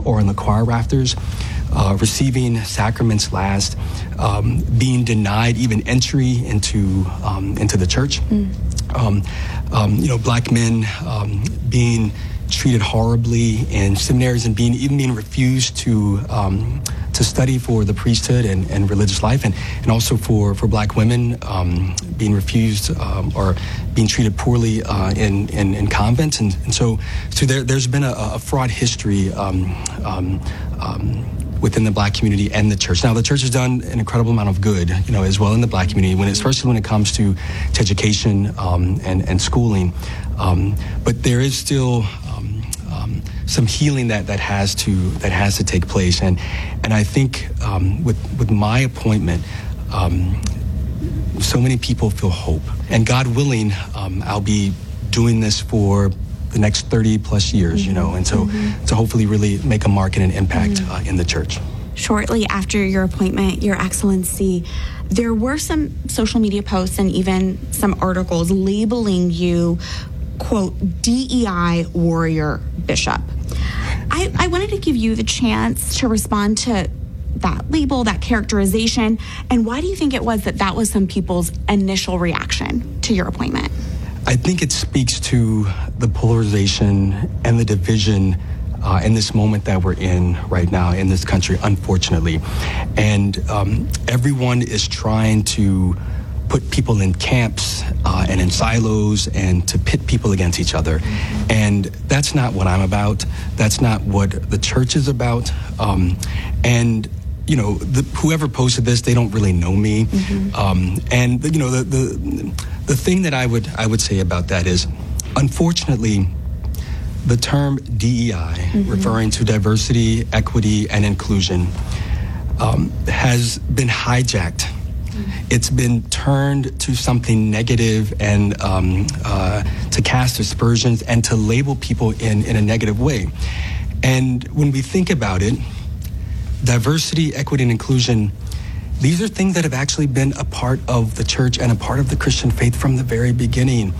or in the choir rafters, receiving sacraments last, being denied even entry into the church. Black men being treated horribly in seminaries and being refused to study for the priesthood and religious life, and also for black women being refused or being treated poorly in convents, and so there's been a fraught history within the black community and the church. Now, the church has done an incredible amount of good, as well in the black community, especially when it comes to education and schooling. But there is still some healing that has to take place, and I think with my appointment, so many people feel hope, and God willing, I'll be doing this for the next 30 plus years, and so to hopefully really make a mark and an impact in the church. Shortly after your appointment, Your Excellency, there were some social media posts and even some articles labeling you, quote, DEI warrior bishop. I wanted to give you the chance to respond to that label, that characterization, and why do you think it was that was some people's initial reaction to your appointment? I think it speaks to the polarization and the division in this moment that we're in right now in this country, unfortunately. And everyone is trying to put people in camps and in silos and to pit people against each other. And that's not what I'm about. That's not what the church is about. And whoever posted this, they don't really know me. And the thing that I would say about that is, unfortunately, the term DEI, referring to diversity, equity, and inclusion, has been hijacked. It's been turned to something negative and to cast aspersions and to label people in a negative way. And when we think about it, diversity, equity, and inclusion, these are things that have actually been a part of the church and a part of the Christian faith from the very beginning.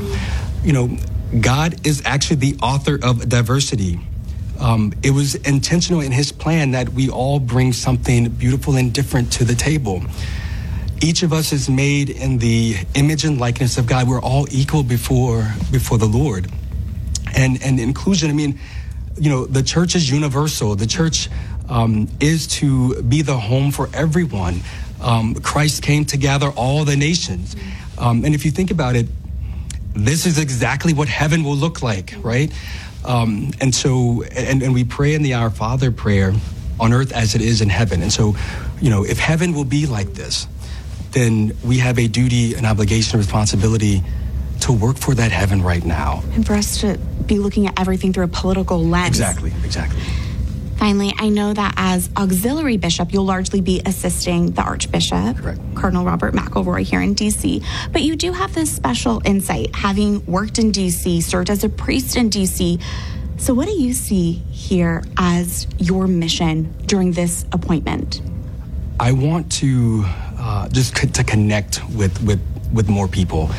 God is actually the author of diversity. It was intentional in his plan that we all bring something beautiful and different to the table. Each of us is made in the image and likeness of God. We're all equal before the Lord. And inclusion, the church is universal. The church is to be the home for everyone. Christ came to gather all the nations. And if you think about it, this is exactly what heaven will look like, right? And so we pray in the Our Father prayer, on earth as it is in heaven. And so, if heaven will be like this, then we have a duty, an obligation, a responsibility to work for that heaven right now. And for us to be looking at everything through a political lens. Exactly. Finally, I know that as auxiliary bishop, you'll largely be assisting the Archbishop, correct, Cardinal Robert McElroy here in D.C., but you do have this special insight, having worked in D.C., served as a priest in D.C., so what do you see here as your mission during this appointment? I want to just to connect with more people.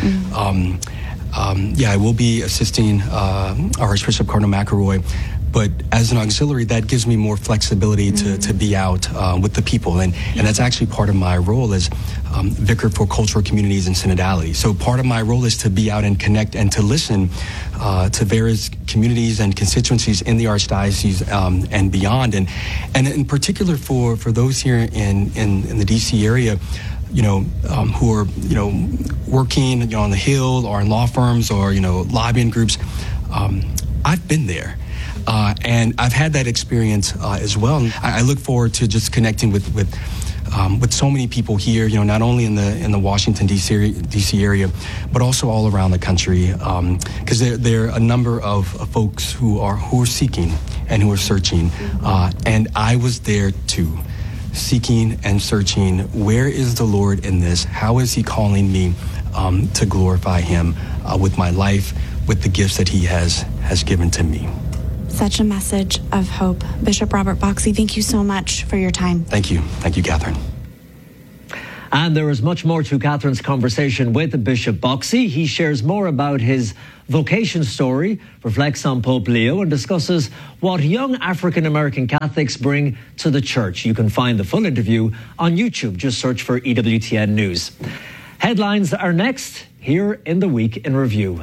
I will be assisting Archbishop Cardinal McElroy, but as an auxiliary, that gives me more flexibility to be out with the people. And that's actually part of my role as Vicar for Cultural Communities and Synodality. So part of my role is to be out and connect and to listen to various communities and constituencies in the Archdiocese and beyond. And in particular for those here in the D.C. area, who are, working, on the Hill or in law firms or, lobbying groups. I've been there. And I've had that experience as well. And I look forward to just connecting with so many people here, not only in the Washington D.C. area, but also all around the country, because there are a number of folks who are seeking and who are searching, and I was there too, seeking and searching. Where is the Lord in this? How is He calling me to glorify Him with my life, with the gifts that He has given to me? Such a message of hope. Bishop Robert Boxey, thank you so much for your time. Thank you. Thank you, Catherine. And there is much more to Catherine's conversation with Bishop Boxey. He shares more about his vocation story, reflects on Pope Leo, and discusses what young African-American Catholics bring to the church. You can find the full interview on YouTube. Just search for EWTN News. Headlines are next, here in the Week in Review.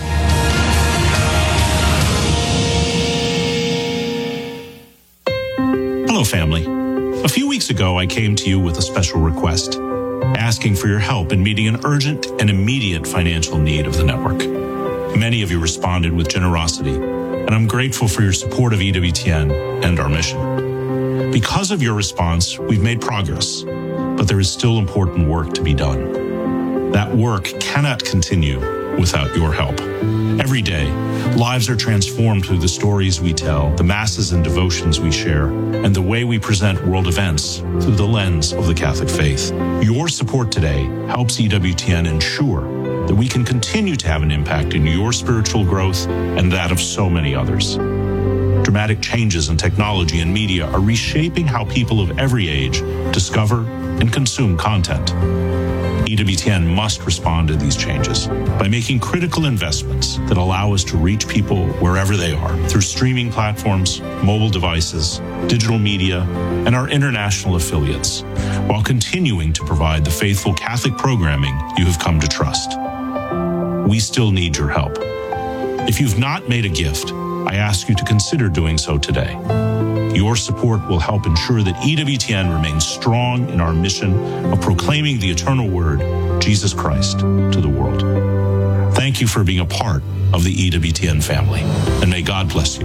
Hello, family. A few weeks ago, I came to you with a special request, asking for your help in meeting an urgent and immediate financial need of the network. Many of you responded with generosity, and I'm grateful for your support of EWTN and our mission. Because of your response, we've made progress, but there is still important work to be done. That work cannot continue without your help. Every day, lives are transformed through the stories we tell, the masses and devotions we share, and the way we present world events through the lens of the Catholic faith. Your support today helps EWTN ensure that we can continue to have an impact in your spiritual growth and that of so many others. Dramatic changes in technology and media are reshaping how people of every age discover and consume content. EWTN must respond to these changes by making critical investments that allow us to reach people wherever they are through streaming platforms, mobile devices, digital media, and our international affiliates, while continuing to provide the faithful Catholic programming you have come to trust. We still need your help. If you've not made a gift, I ask you to consider doing so today. Your support will help ensure that EWTN remains strong in our mission of proclaiming the eternal word, Jesus Christ, to the world. Thank you for being a part of the EWTN family, and may God bless you.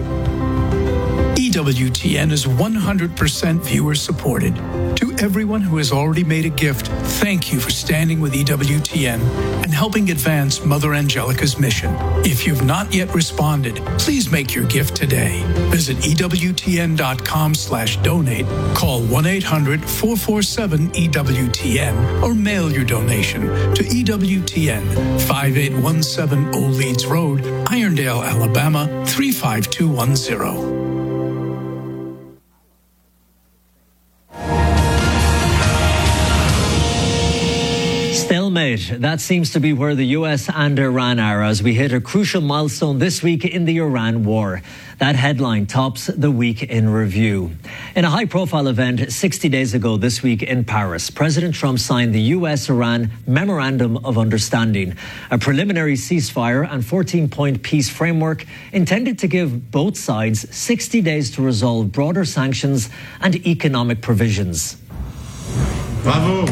EWTN is 100% viewer supported. To everyone who has already made a gift, thank you for standing with EWTN and helping advance Mother Angelica's mission. If you've not yet responded, please make your gift today. Visit EWTN.com/donate, call 1-800-447-EWTN, or mail your donation to EWTN, 5817 Old Leeds Road, Irondale, Alabama, 35210. Stalemate. That seems to be where the US and Iran are as we hit a crucial milestone this week in the Iran war. That headline tops the Week in Review. In a high-profile event 60 days ago this week in Paris, President Trump signed the US-Iran Memorandum of Understanding, a preliminary ceasefire and 14-point peace framework intended to give both sides 60 days to resolve broader sanctions and economic provisions. Bravo!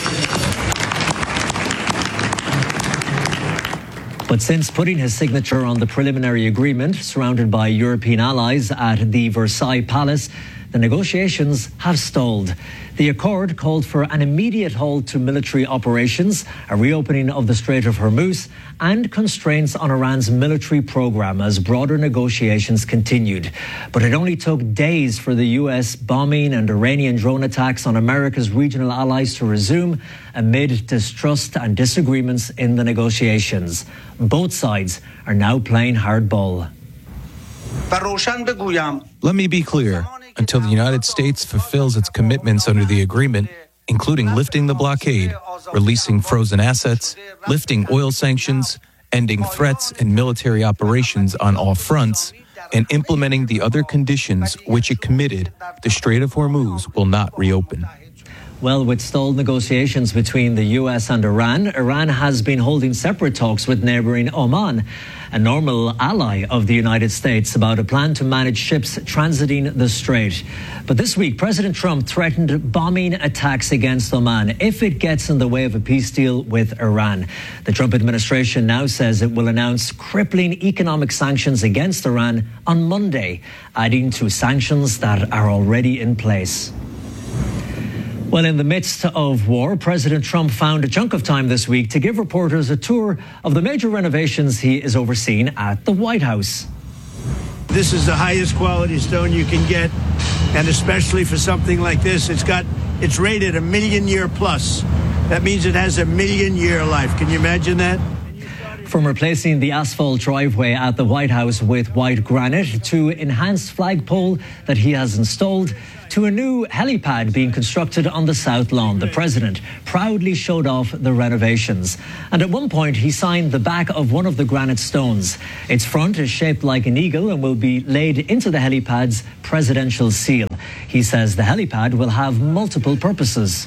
But since putting his signature on the preliminary agreement, surrounded by European allies at the Versailles Palace, the negotiations have stalled. The accord called for an immediate halt to military operations, a reopening of the Strait of Hormuz, and constraints on Iran's military program as broader negotiations continued. But it only took days for the US bombing and Iranian drone attacks on America's regional allies to resume amid distrust and disagreements in the negotiations. Both sides are now playing hardball. Let me be clear. Until the United States fulfills its commitments under the agreement, including lifting the blockade, releasing frozen assets, lifting oil sanctions, ending threats and military operations on all fronts, and implementing the other conditions which it committed, the Strait of Hormuz will not reopen. Well, with stalled negotiations between the US and Iran has been holding separate talks with neighbouring Oman, a normal ally of the United States, about a plan to manage ships transiting the strait. But this week, President Trump threatened bombing attacks against Oman if it gets in the way of a peace deal with Iran. The Trump administration now says it will announce crippling economic sanctions against Iran on Monday, adding to sanctions that are already in place. Well, in the midst of war, President Trump found a chunk of time this week to give reporters a tour of the major renovations he is overseeing at the White House. This is the highest quality stone you can get, and especially for something like this, it's rated 1,000,000 year plus. That means it has 1,000,000 year life. Can you imagine that? From replacing the asphalt driveway at the White House with white granite to enhanced flagpole that he has installed to a new helipad being constructed on the South Lawn, the president proudly showed off the renovations. And at one point, he signed the back of one of the granite stones. Its front is shaped like an eagle and will be laid into the helipad's presidential seal. He says the helipad will have multiple purposes.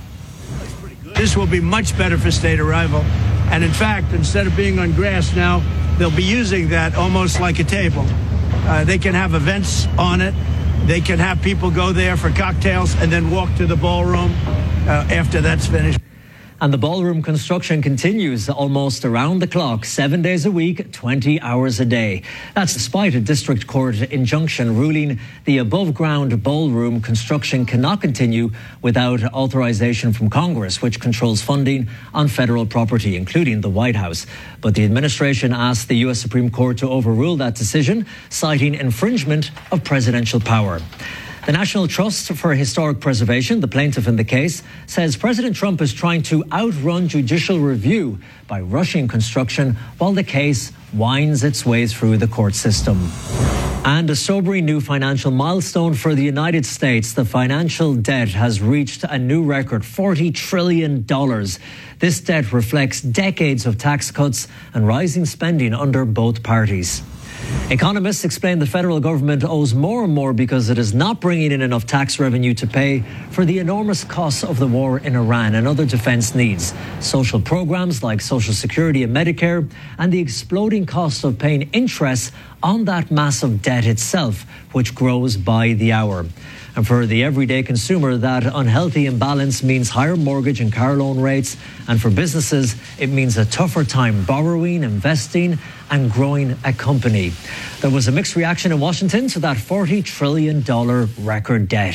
This will be much better for state arrival. And in fact, instead of being on grass now, they'll be using that almost like a table. They can have events on it. They can have people go there for cocktails and then walk to the ballroom after that's finished. And the ballroom construction continues almost around the clock, 7 days a week, 20 hours a day. That's despite a district court injunction ruling the above-ground ballroom construction cannot continue without authorization from Congress, which controls funding on federal property, including the White House. But the administration asked the U.S. Supreme Court to overrule that decision, citing infringement of presidential power. The National Trust for Historic Preservation, the plaintiff in the case, says President Trump is trying to outrun judicial review by rushing construction while the case winds its way through the court system. And a sobering new financial milestone for the United States. The financial debt has reached a new record, $40 trillion. This debt reflects decades of tax cuts and rising spending under both parties. Economists explain the federal government owes more and more because it is not bringing in enough tax revenue to pay for the enormous costs of the war in Iran and other defense needs, social programs like Social Security and Medicare, and the exploding cost of paying interest on that massive debt itself, which grows by the hour. And for the everyday consumer, that unhealthy imbalance means higher mortgage and car loan rates. And for businesses, it means a tougher time borrowing, investing, and growing a company. There was a mixed reaction in Washington to that $40 trillion record debt.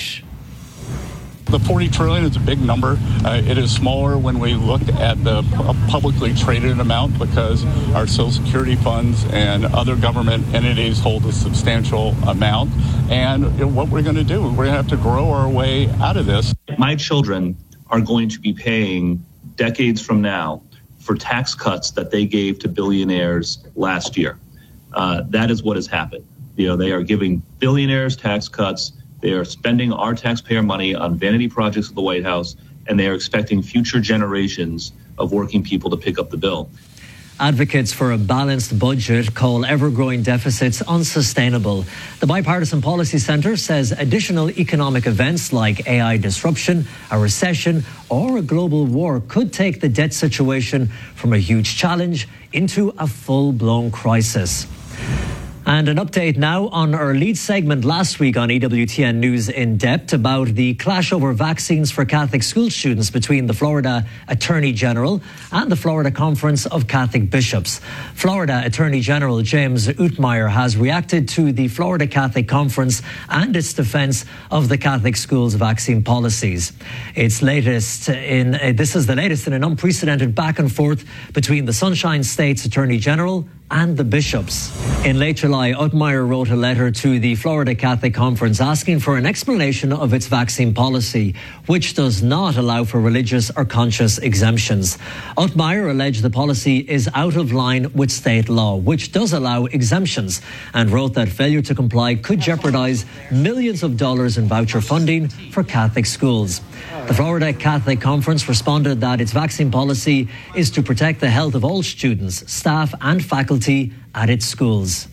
The $40 trillion is a big number. It is smaller when we look at the publicly traded amount because our Social Security funds and other government entities hold a substantial amount. And what we're going to do, we're going to have to grow our way out of this. My children are going to be paying decades from now for tax cuts that they gave to billionaires last year. That is what has happened. They are giving billionaires tax cuts. They are spending our taxpayer money on vanity projects at the White House, and they are expecting future generations of working people to pick up the bill. Advocates for a balanced budget call ever-growing deficits unsustainable. The Bipartisan Policy Centre says additional economic events like AI disruption, a recession, or a global war could take the debt situation from a huge challenge into a full-blown crisis. And an update now on our lead segment last week on EWTN News in Depth about the clash over vaccines for Catholic school students between the Florida Attorney General and the Florida Conference of Catholic Bishops. Florida Attorney General James Utmeyer has reacted to the Florida Catholic Conference and its defense of the Catholic schools' vaccine policies. This is the latest in an unprecedented back and forth between the Sunshine State's Attorney General and the bishops. In late July, Utmeyer wrote a letter to the Florida Catholic Conference asking for an explanation of its vaccine policy, which does not allow for religious or conscious exemptions. Utmeyer alleged the policy is out of line with state law, which does allow exemptions, and wrote that failure to comply could jeopardize millions of dollars in voucher funding for Catholic schools. The Florida Catholic Conference responded that its vaccine policy is to protect the health of all students, staff and faculty at its schools.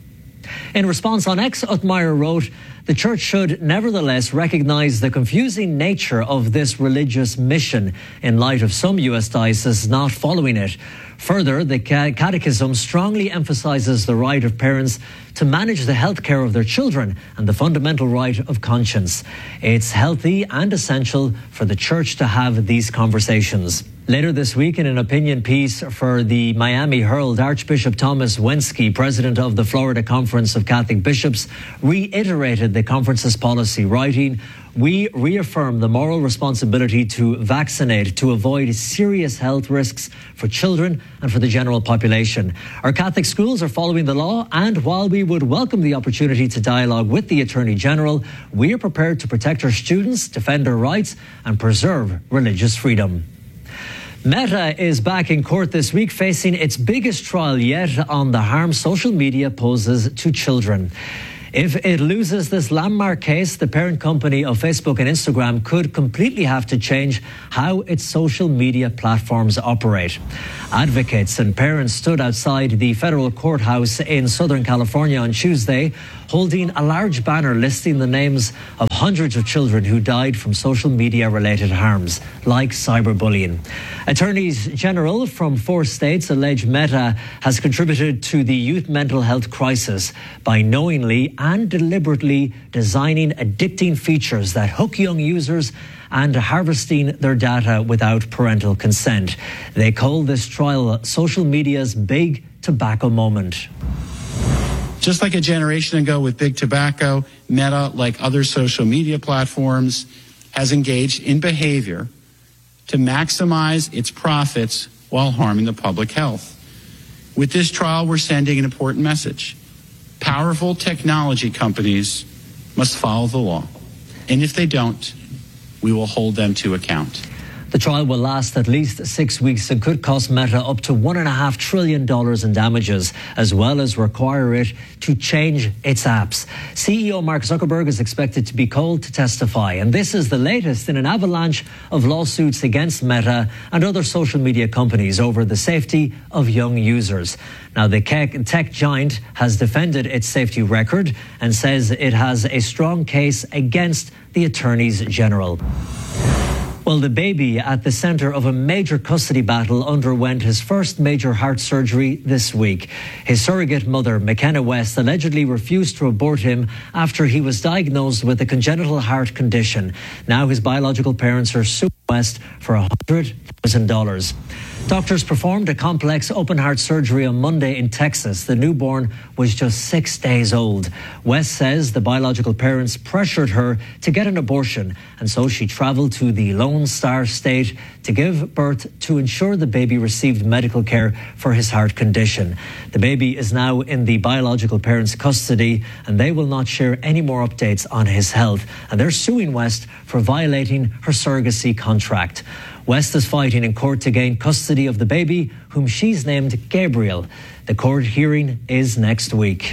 In response on X, Utmeyer wrote, "The Church should nevertheless recognize the confusing nature of this religious mission in light of some U.S. dioceses not following it. Further, the Catechism strongly emphasizes the right of parents to manage the health care of their children and the fundamental right of conscience. It's healthy and essential for the Church to have these conversations." Later this week, in an opinion piece for the Miami Herald, Archbishop Thomas Wensky, president of the Florida Conference of Catholic Bishops, reiterated the conference's policy, writing, "We reaffirm the moral responsibility to vaccinate to avoid serious health risks for children and for the general population. Our Catholic schools are following the law, and while we would welcome the opportunity to dialogue with the Attorney General, we are prepared to protect our students, defend our rights, and preserve religious freedom." Meta is back in court this week, facing its biggest trial yet on the harm social media poses to children. If it loses this landmark case, the parent company of Facebook and Instagram could completely have to change how its social media platforms operate. Advocates and parents stood outside the federal courthouse in Southern California on Tuesday, holding a large banner listing the names of hundreds of children who died from social media-related harms, like cyberbullying. Attorneys general from 4 states allege Meta has contributed to the youth mental health crisis by knowingly and deliberately designing addicting features that hook young users and harvesting their data without parental consent. They call this trial social media's big tobacco moment. Just like a generation ago with big tobacco, Meta, like other social media platforms, has engaged in behavior to maximize its profits while harming the public health. With this trial, we're sending an important message. Powerful technology companies must follow the law. And if they don't, we will hold them to account. The trial will last at least 6 weeks and could cost Meta up to $1.5 trillion in damages, as well as require it to change its apps. CEO Mark Zuckerberg is expected to be called to testify, and this is the latest in an avalanche of lawsuits against Meta and other social media companies over the safety of young users. Now, the tech giant has defended its safety record and says it has a strong case against the attorneys general. Well, the baby at the centre of a major custody battle underwent his first major heart surgery this week. His surrogate mother, McKenna West, allegedly refused to abort him after he was diagnosed with a congenital heart condition. Now his biological parents are suing West for $100,000. Doctors performed a complex open-heart surgery on Monday in Texas. The newborn was just 6 days old. West says the biological parents pressured her to get an abortion, and so she travelled to the Lone Star State to give birth to ensure the baby received medical care for his heart condition. The baby is now in the biological parents' custody, and they will not share any more updates on his health. And they're suing West for violating her surrogacy contract. West is fighting in court to gain custody of the baby, whom she's named Gabriel. The court hearing is next week.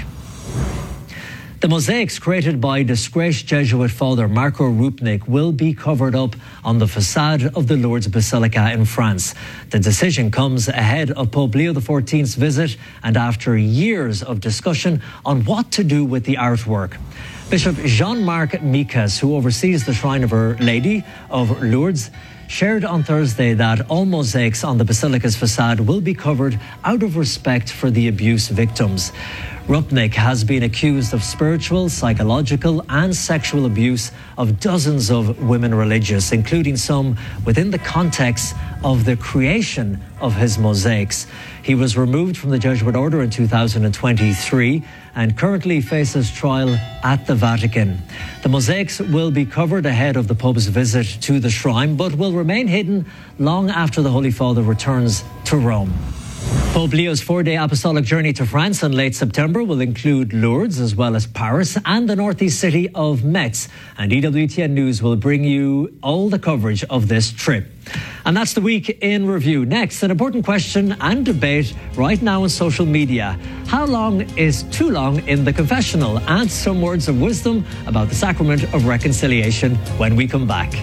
The mosaics created by disgraced Jesuit father Marco Rupnik will be covered up on the facade of the Lourdes Basilica in France. The decision comes ahead of Pope Leo XIV's visit and after years of discussion on what to do with the artwork. Bishop Jean-Marc Mikas, who oversees the Shrine of Our Lady of Lourdes, shared on Thursday that all mosaics on the Basilica's facade will be covered out of respect for the abuse victims. Rupnik has been accused of spiritual, psychological and sexual abuse of dozens of women religious, including some within the context of the creation of his mosaics. He was removed from the Jesuit order in 2023 and currently faces trial at the Vatican. The mosaics will be covered ahead of the Pope's visit to the shrine, but will remain hidden long after the Holy Father returns to Rome. Pope Leo's 4-day apostolic journey to France in late September will include Lourdes as well as Paris and the northeast city of Metz. And EWTN News will bring you all the coverage of this trip. And that's the week in review. Next, an important question and debate right now on social media. How long is too long in the confessional? And some words of wisdom about the sacrament of reconciliation when we come back.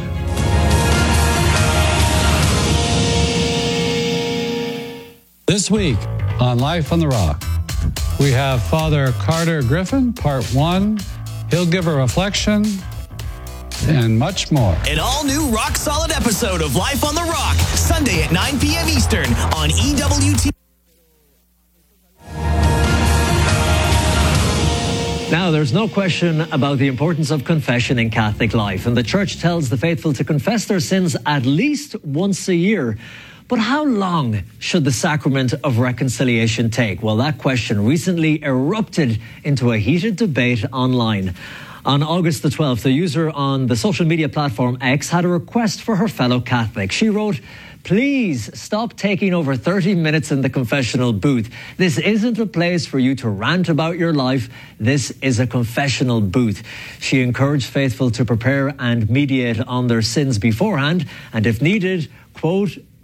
This week on Life on the Rock, we have Father Carter Griffin, Part 1. He'll give a reflection and much more. An all-new rock-solid episode of Life on the Rock, Sunday at 9 p.m. Eastern on EWT. Now, there's no question about the importance of confession in Catholic life, and the Church tells the faithful to confess their sins at least once a year. But how long should the sacrament of reconciliation take? Well, that question recently erupted into a heated debate online. On August the 12th, a user on the social media platform X had a request for her fellow Catholic. She wrote, "Please stop taking over 30 minutes in the confessional booth. This isn't a place for you to rant about your life. This is a confessional booth." She encouraged faithful to prepare and mediate on their sins beforehand, and if needed, quote,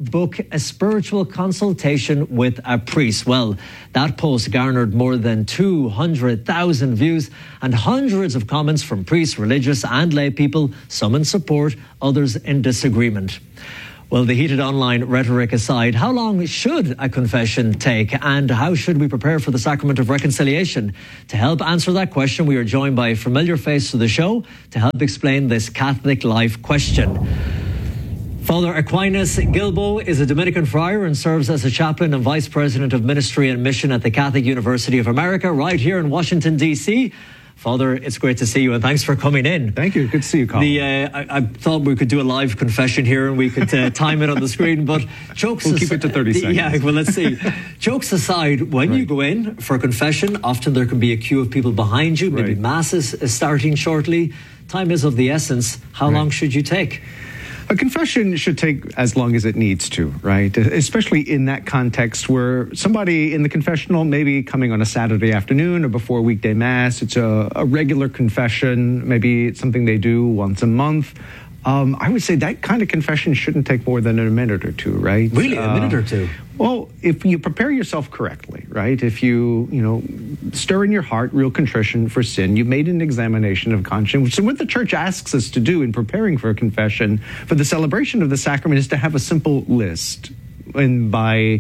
book a spiritual consultation with a priest. Well, that post garnered more than 200,000 views and hundreds of comments from priests, religious and lay people, some in support, others in disagreement. Well, the heated online rhetoric aside, how long should a confession take and how should we prepare for the sacrament of reconciliation? To help answer that question, we are joined by a familiar face to the show to help explain this Catholic life question. Father Aquinas Gilbo is a Dominican friar and serves as a chaplain and vice president of ministry and mission at the Catholic University of America right here in Washington, D.C. Father, it's great to see you and thanks for coming in. Thank you. Good to see you, Colin. I thought we could do a live confession here and we could time it on the screen, but jokes aside... We'll keep it to 30 seconds. Yeah, well, let's see. Jokes aside, when you go in for confession, often there can be a queue of people behind you. Maybe Mass is starting shortly. Time is of the essence. How long should you take? A confession should take as long as it needs to, right? Especially in that context where somebody in the confessional may be coming on a Saturday afternoon or before a weekday Mass. It's a regular confession. Maybe it's something they do once a month. I would say that kind of confession shouldn't take more than a minute or two, right? Really, a minute or two? Well, if you prepare yourself correctly, right? If you stir in your heart real contrition for sin, you've made an examination of conscience, which is what the Church asks us to do in preparing for a confession, for the celebration of the sacrament, is to have a simple list. And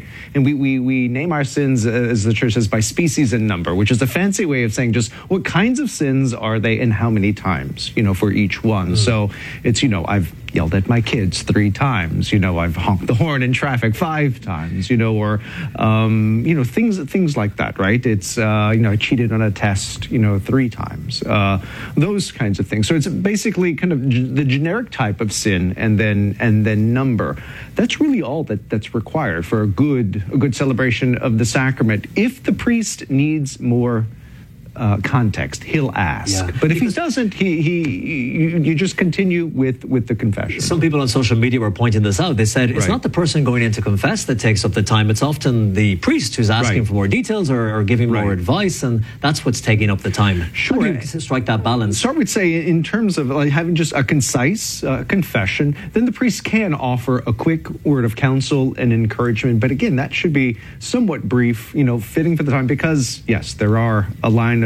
we name our sins, as the Church says, by species and number, which is a fancy way of saying just what kinds of sins are they and how many times, for each one. So it's, I've yelled at my kids 3 times, I've honked the horn in traffic 5 times, or things like that, right? It's, I cheated on a test, 3 times, those kinds of things. So it's basically kind of the generic type of sin and then number. That's really all that's required for a good celebration of the sacrament. If the priest needs more context, he'll ask. Yeah. But if he doesn't, you just continue with the confession. Some people on social media were pointing this out. They said it's not the person going in to confess that takes up the time. It's often the priest who's asking for more details or giving more advice, and that's what's taking up the time. Sure. How do you strike that balance? So I would say in terms of having just a concise confession, then the priest can offer a quick word of counsel and encouragement. But again, that should be somewhat brief, fitting for the time, because, yes, there are a line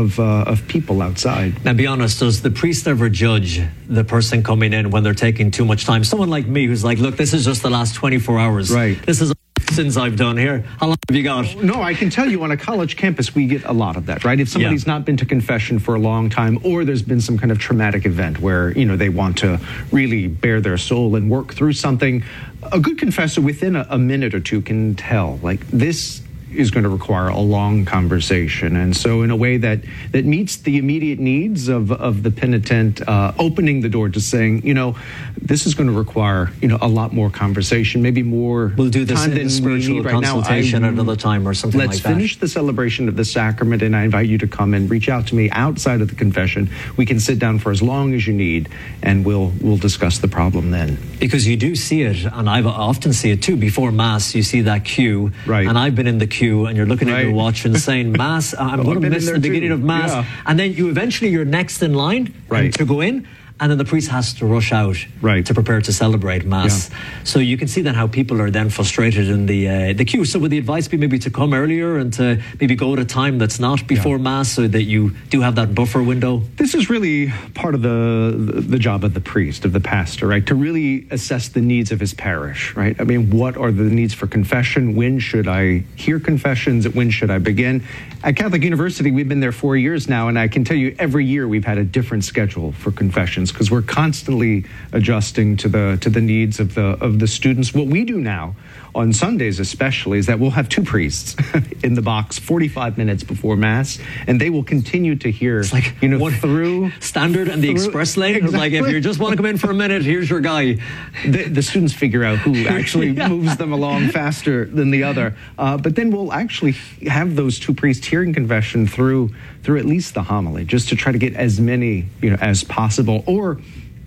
of people outside. Now, be honest, does the priest ever judge the person coming in when they're taking too much time? Someone like me who's like, look, this is just the last 24 hours. Right. This is sins I've done here. How long have you got? No, I can tell you on a college campus, we get a lot of that, right? If somebody's not been to confession for a long time, or there's been some kind of traumatic event where, they want to really bare their soul and work through something, a good confessor within a minute or two can tell, like, this is going to require a long conversation. And so in a way that meets the immediate needs of the penitent, opening the door to saying, this is going to require, a lot more conversation, maybe more we'll do this time in than spiritual we need consultation right now. at another time or something like that. Let's finish the celebration of the sacrament, and I invite you to come and reach out to me outside of the confession. We can sit down for as long as you need, and we'll discuss the problem then. Because you do see it, and I often see it too, before Mass, you see that queue, and I've been in the queue, and you're looking at your watch and saying, Mass, I'm going to miss the beginning of Mass. And then you're next in line to go in. And then the priest has to rush out to prepare to celebrate Mass. Yeah. So you can see then how people are then frustrated in the queue. So would the advice be maybe to come earlier and to maybe go at a time that's not before Mass so that you do have that buffer window? This is really part of the job of the priest, of the pastor, right? To really assess the needs of his parish, right? I mean, what are the needs for confession? When should I hear confessions? When should I begin? At Catholic University, we've been there 4 years now, and I can tell you every year we've had a different schedule for confessions, because we're constantly adjusting to the needs of the students. What we do now, on Sundays especially, is that we'll have 2 priests in the box 45 minutes before Mass, and they will continue to hear, through standard and the express lane. Exactly. Like, if you just want to come in for a minute, here's your guy. The students figure out who actually moves them along faster than the other. But then we'll actually have those 2 priests hearing confession through at least the homily, just to try to get as many as possible. Or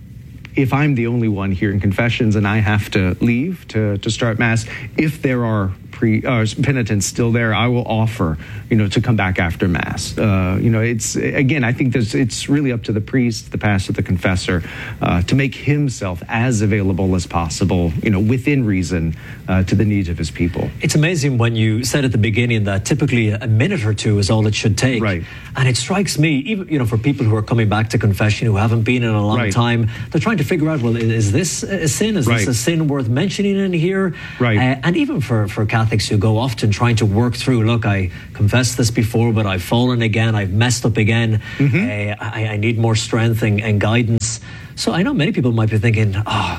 if I'm the only one hearing confessions and I have to leave to start Mass, if there are penitents still there, I will offer, to come back after Mass. It's, again, I think it's really up to the priest, the pastor, the confessor, to make himself as available as possible, within reason, to the needs of his people. It's amazing when you said at the beginning that typically a minute or two is all it should take. Right. And it strikes me, even, for people who are coming back to confession, who haven't been in a long time, they're trying to figure out, well, is this a sin? Is this a sin worth mentioning in here? Right. And even for Catholics who go often trying to work through, look, I confessed this before, but I've fallen again, I've messed up again, I need more strength and guidance. So I know many people might be thinking,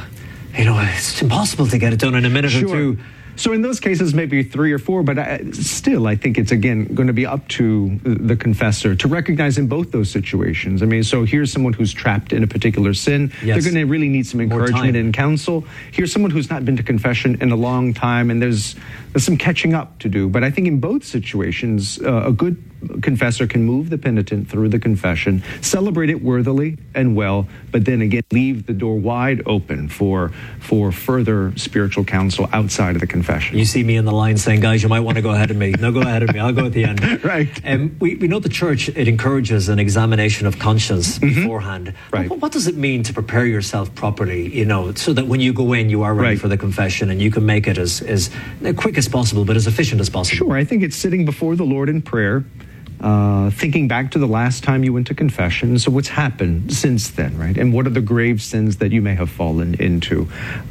it's impossible to get it done in a minute or two. So in those cases, maybe 3 or 4, but still, I think it's, again, going to be up to the confessor to recognize in both those situations. I mean, so here's someone who's trapped in a particular sin. Yes. They're going to really need some encouragement and counsel. Here's someone who's not been to confession in a long time, and there's some catching up to do. But I think in both situations, a good confessor can move the penitent through the confession, celebrate it worthily and well, but then again, leave the door wide open for further spiritual counsel outside of the confession. You see me in the line saying, guys, you might want to go ahead of me. No, go ahead of me. I'll go at the end. Right. We know the church, it encourages an examination of conscience beforehand. Right. What does it mean to prepare yourself properly, so that when you go in, you are ready for the confession and you can make it as quick as possible, but as efficient as possible? Sure. I think it's sitting before the Lord in prayer, thinking back to the last time you went to confession. So what's happened since then, right? And what are the grave sins that you may have fallen into?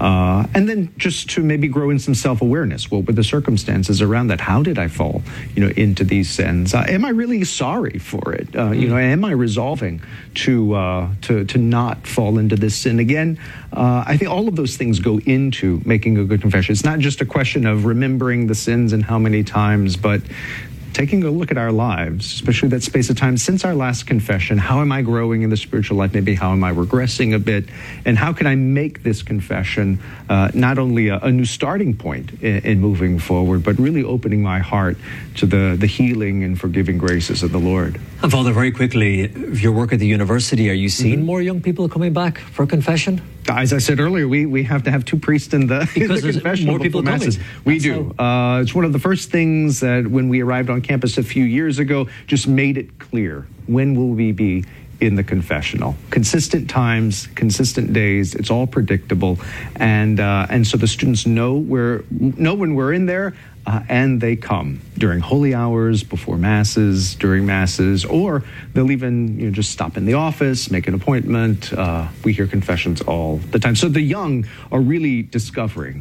And then just to maybe grow in some self-awareness. What were the circumstances around that? How did I fall, into these sins? Am I really sorry for it? Am I resolving to not fall into this sin again? I think all of those things go into making a good confession. It's not just a question of remembering the sins and how many times, but taking a look at our lives, especially that space of time since our last confession. How am I growing in the spiritual life? Maybe how am I regressing a bit? And how can I make this confession not only a new starting point in moving forward, but really opening my heart to the healing and forgiving graces of the Lord? And Father, very quickly, your work at the university, are you seeing more young people coming back for confession? As I said earlier, we have to have 2 priests in the confession. More people masses. coming. We do. It's one of the first things that when we arrived on campus a few years ago, just made it clear. When will we be in the confessional? Consistent times, consistent days. It's all predictable, and so the students know when we're in there. And they come during holy hours, before masses, during masses, or they'll even just stop in the office, make an appointment. We hear confessions all the time. So the young are really discovering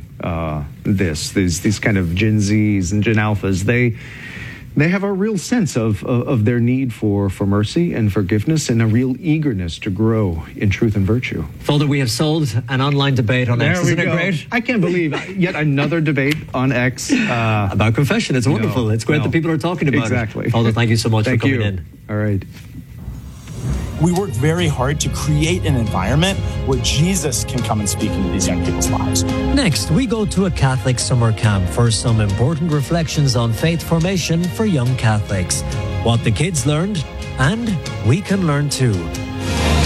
these kind of Gen Zs and Gen Alphas. They have a real sense of their need for mercy and forgiveness and a real eagerness to grow in truth and virtue. Father, we have solved an online debate on X. Isn't it great? I can't believe yet another debate on X. About confession. It's wonderful. It's great that people are talking about it. Father, thank you so much for coming in. All right. We work very hard to create an environment where Jesus can come and speak into these young people's lives. Next, we go to a Catholic summer camp for some important reflections on faith formation for young Catholics. What the kids learned, and we can learn too.